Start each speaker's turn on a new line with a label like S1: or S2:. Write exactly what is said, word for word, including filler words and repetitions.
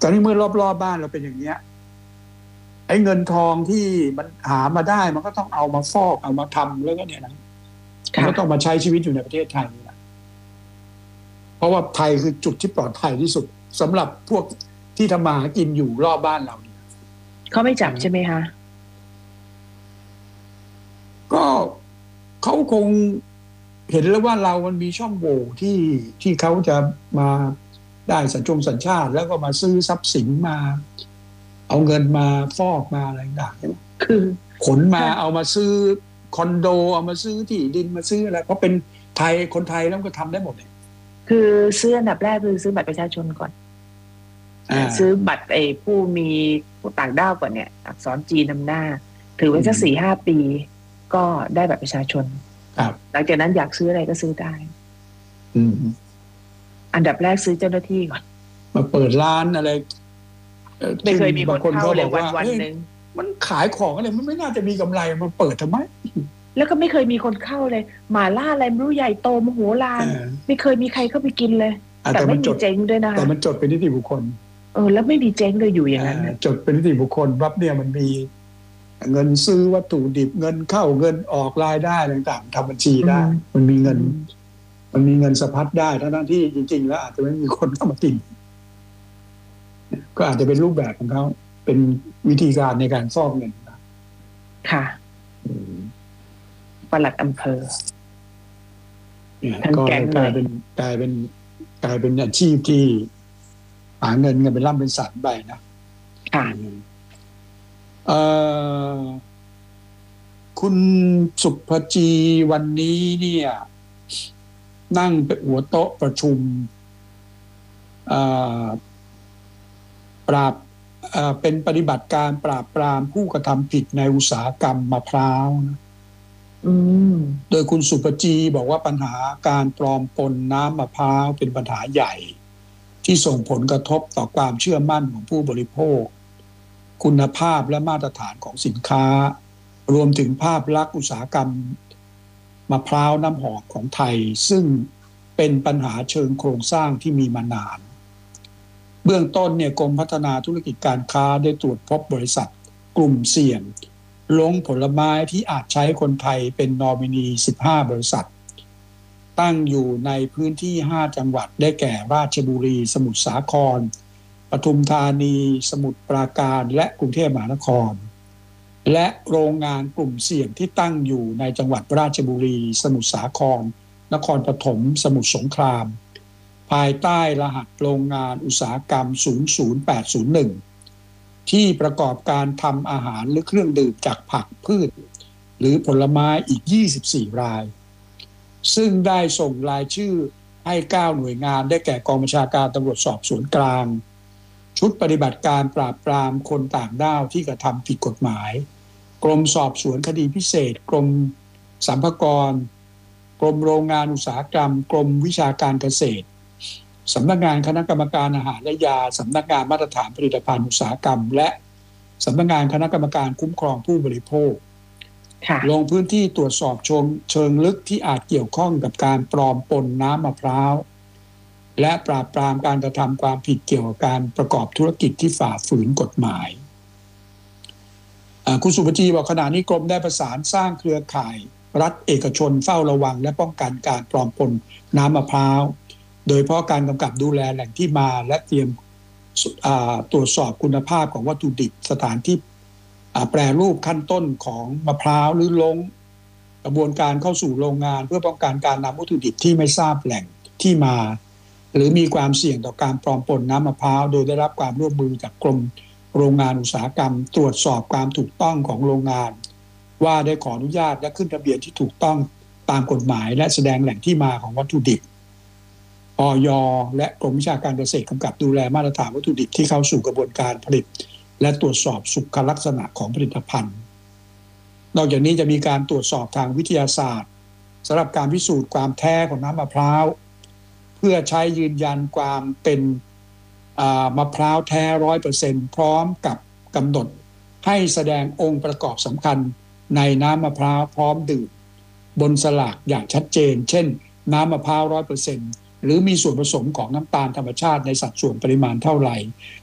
S1: ตอนนี้เมื่อรอบๆบ้านเราเป็นอย่างเนี้ยไอ้เงินทองที่มันหามาได้มันก็ต้องเอามาฟอกเอามาทำแล้วก็เนี่ยนะมันก็ต้องมาใช้ชีวิตอยู่ในประเทศไทยนี่แหละเพราะว่าไทยคือจุดที่ปลอดภัยที่สุดสำหรับพวกที่ทำมาหากินอยู่รอบบ้านเราเนี่ย
S2: เขาไม่จับใช่ไหมคะ
S1: ก็เขาคงเห็นแล้วว่าเรามันมีช่องโหว่ที่ที่เขาจะมาได้สัญชงสัญชาติแล้วก็มาซื้อทรัพย์สินมาเอาเงินมาฟอกมาอะไรต่างๆคือขนมาเอามาซื้อคอนโดเอามาซื้อที่ดินมาซื้ออะไรเพราะเป็นไทยคนไทยแล้วก็ทำได้หมดเลย
S2: คือซื้ออันดับแรกคือซื้อบัตรประชาชนก่อนซื้อบัตรไอ้ผู้มีผู้ต่างด้าวก่อนเนี่ยอักษรจีนนำหน้าถือไว้สักสี่ห้าปีก็ได้บัตรประชาชนหลังจากนั้นอยากซื้ออะไรก็ซื้อได้อันดับแรกซื้อเจ้าหน้าที่ก่อน
S1: มาเปิดร้านอะไร
S2: ไม่เคยมีคนเข้าเลยวันวันหนึ่ง
S1: มันขายของอะไรมันไม่น่าจะมีกำไรมันเปิดทำไม
S2: แล้วก็ไม่เคยมีคนเข้าเลยหมาล่าอะไรไม่รู้ใหญ่โตมโหฬารไม่เคยมีใครเข้าไปกินเลยแต่ไม่มีเจ๊งด้วยนะ
S1: แต่มันจดเป็นนิติบุคคล
S2: เออแล้วไม่มีเจ๊งเลยอยู่อย่างนั้น
S1: จดเป็นนิติบุคคลปั๊บเนี่ยมันมีเงินซื้อวัตถุดิบเงินเข้าเงินออกรายได้ต่างๆทำบัญชีได้มันมีเงินมันมีเงินสะพัดได้ทั้งที่จริงๆแล้วอาจจะไม่มีคนเข้ามากินก็อาจจะเป็นรูปแบบของเขาเป็นวิธีการในการฟอกเงิน
S2: ค่ะปลัดอำเภอ
S1: ก็กลายเป็นกลายเป็นกลายเป็นอาชีพที่หาเงินกันเป็นร่ำเป็นสันไปนะ
S2: ค่ะ
S1: เอ่อคุณสุภจีวันนี้เนี่ยนั่งเป็นหัวโต๊ะประชุมปราบเป็นปฏิบัติการปราบปรามผู้กระทำผิดในอุตสาหกรรมมะพร้าวนะโดยคุณสุภจีบอกว่าปัญหาการปลอมปนน้ำมะพร้าวเป็นปัญหาใหญ่ที่ส่งผลกระทบต่อความเชื่อมั่นของผู้บริโภคคุณภาพและมาตรฐานของสินค้ารวมถึงภาพลักษณ์อุตสาหกรรมมะพร้าวน้ำหอมของไทยซึ่งเป็นปัญหาเชิงโครงสร้างที่มีมานานเบื้องต้นเนี่ยกรมพัฒนาธุรกิจการค้าได้ตรวจพบบริษัทกลุ่มเสี่ยงลงผลไม้ที่อาจใช้คนไทยเป็นนอมินีสิบห้าบริษัทตั้งอยู่ในพื้นที่ห้าจังหวัดได้แก่ราชบุรีสมุทรสาครปทุมธานีสมุทรปราการและกรุงเทพมหานครและโรงงานกลุ่มเสี่ยงที่ตั้งอยู่ในจังหวัดราชบุรีสมุทรสาครนครปฐมสมุทรสงครามภายใต้รหัสโรงงานอุตสาหกรรมศูนย์ ศูนย์ แปด ศูนย์ หนึ่งที่ประกอบการทำอาหารหรือเครื่องดื่มจากผักพืชหรือผลไม้อีกยี่สิบสี่รายซึ่งได้ส่งรายชื่อให้เก้าหน่วยงานได้แก่กองบัญชาการตำรวจสอบสวนกลางชุดปฏิบัติการปราบปรามคนต่างด้าวที่กระทำผิดกฎหมายกรมสอบสวนคดีพิเศษกรมสรรพากรกรมโรงงานอุตสาหกรรมกรมวิชาการเกษตรสำนักงานคณะกรรมการอาหารและยาสำนักงานมาตรฐานผลิตภัณฑ์อุตสาหกรรมและสำนักงานคณะกรรมการคุ้มครองผู้บริโภคลงพื้นที่ตรวจสอบเชิงลึกที่อาจเกี่ยวข้องกับการปลอมปนน้ำมะพร้าวและปราบปรามการกระทำความผิดเกี่ยวกับการประกอบธุรกิจที่ฝ่าฝืนกฎหมายคุณสุภจีบอกขณะนี้กรมได้ประสานสร้างเครือข่ายรัฐเอกชนเฝ้าระวังและป้องกันการปลอมปนน้ำมะพร้าวโดยเฉพาะการกำกับดูแลแหล่งที่มาและเตรียมตรวจสอบคุณภาพของวัตถุดิบสถานที่แปรรูปขั้นต้นของมะพร้าวหรือลงกระบวนการเข้าสู่โรงงานเพื่อป้องกันการนำวัตถุดิบที่ไม่ทราบแหล่งที่มาหรือมีความเสี่ยงต่อการปลอมปนน้ำมะพร้าวโดยได้รับความร่วมมือจากกรมโรงงานอุตสาหกรรมตรวจสอบความถูกต้องของโรงงานว่าได้ขออนุญาตและขึ้นทะเบียนที่ถูกต้องตามกฎหมายและแสดงแหล่งที่มาของวัตถุดิบอย.และกรมวิชาการเกษตรกำกับดูแลมาตรฐานวัตถุดิบที่เข้าสู่กระบวนการผลิตและตรวจสอบสุขลักษณะของผลิตภัณฑ์นอกจากนี้จะมีการตรวจสอบทางวิทยาศาสตร์สำหรับการพิสูจน์ความแท้ของน้ำมะพร้าวเพื่อใช้ยืนยันความเป็นมะพร้าวแท้ ร้อยเปอร์เซ็นต์ พร้อมกับกำหนดให้แสดงองค์ประกอบสำคัญในน้ำมะพร้าวพร้อมดื่มบนสลากอย่างชัดเจนเช่นน้ำมะพร้าว ร้อยเปอร์เซ็นต์ หรือมีส่วนผสมของน้ำตาลธรรมชาติในสัดส่วนปริมาณเท่าไหร่